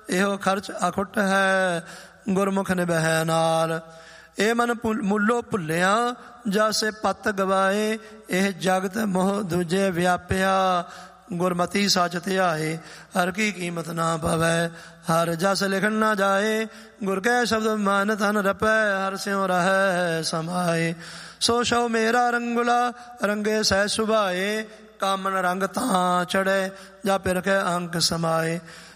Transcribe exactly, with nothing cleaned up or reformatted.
ਇਹੋ ਖਰਚ ਅਖੁੱਟ ਹੈ, ਗੁਰਮੁਖ ਨਿਭੈ ਨਾਲ। ਇਹ ਮਨ ਮੁੱਲੋ ਭੁੱਲਿਆ, ਜਾਸੇ ਪਤ ਗਵਾਏ, ਇਹ ਜਗਤ ਮੋਹ ਦੂਜੇ ਵਿਆਪਿਆ। ਗੁਰਮਤੀ ਸੱਚ ਧਿਆਏ, ਹਰ ਕੀ ਕੀਮਤ ਨਾ ਪਵੈ, ਹਰ ਜਸ ਲਿਖਣ ਨਾ ਜਾਏ। ਗੁਰ ਕੈ ਸ਼ਬਦ ਮਨ ਤਨ ਰਪੈ, ਹਰ ਸਿਉ ਰਹੈ ਸਮਾਏ। ਸੋ ਸ਼ਉ ਮੇਰਾ ਰੰਗੁਲਾ, ਰੰਗੇ ਸਹਿ ਸੁਭਾਏ, ਕਾਮਨ ਰੰਗ ਤਾਂ ਚੜ੍ਹੇ, ਜਾ ਪਿਰ ਕੈ ਅੰਕ ਸਮਾਏ।